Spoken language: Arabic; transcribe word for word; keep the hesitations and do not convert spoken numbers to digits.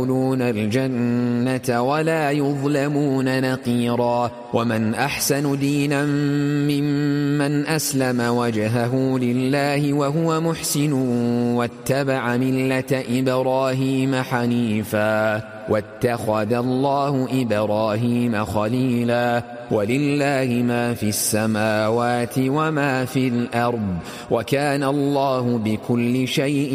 يدخلون الجنة ولا يظلمون نقيرا. ومن أحسن دينا ممن أسلم وجهه لله وهو محسن واتبع ملة إبراهيم حنيفا واتخذ الله إبراهيم خليلا. ولله ما في السماوات وما في الأرض وكان الله بكل شيء